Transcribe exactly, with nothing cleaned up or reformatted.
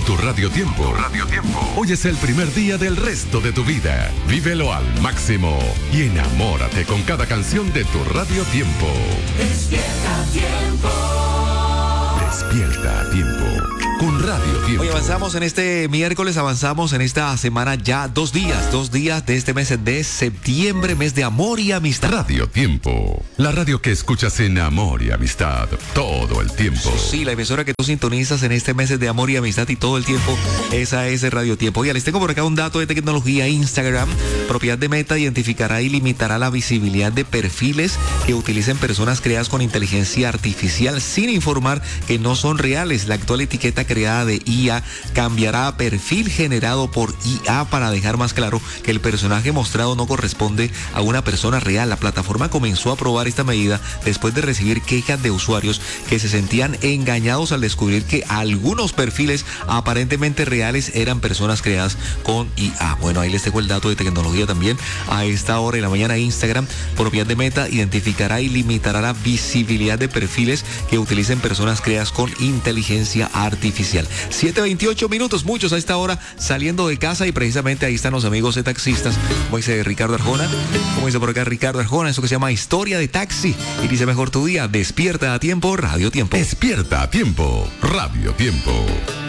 tu Radio Tiempo. Radio Tiempo. Hoy es el primer día del resto de tu vida. Vívelo al máximo y enamórate con cada canción de tu Radio Tiempo. Despierta Tiempo. Despierta a tiempo con Radio Tiempo. Hoy avanzamos en este miércoles, avanzamos en esta semana ya dos días, dos días de este mes de septiembre, mes de amor y amistad. Radio Tiempo, la radio que escuchas en amor y amistad todo el tiempo. Sí, la emisora que tú sintonizas en este mes de amor y amistad y todo el tiempo, esa es Radio Tiempo. Oiga, les tengo por acá un dato de tecnología. Instagram, propiedad de Meta, identificará y limitará la visibilidad de perfiles que utilicen personas creadas con inteligencia artificial sin informar que no son reales. La actual etiqueta creada de I A cambiará a perfil generado por I A para dejar más claro que el personaje mostrado no corresponde a una persona real. La plataforma comenzó a probar esta medida después de recibir quejas de usuarios que se sentían engañados al descubrir que algunos perfiles aparentemente reales eran personas creadas con I A. Bueno, ahí les dejo el dato de tecnología también. A esta hora en la mañana, Instagram, propiedad de Meta, identificará y limitará la visibilidad de perfiles que utilicen personas creadas con inteligencia artificial. siete veintiocho minutos, muchos a esta hora saliendo de casa y precisamente ahí están los amigos de taxistas. Como dice Ricardo Arjona, como dice por acá Ricardo Arjona, eso que se llama Historia de Taxi. Y dice mejor tu día, despierta a tiempo, Radio Tiempo. Despierta a tiempo, Radio Tiempo.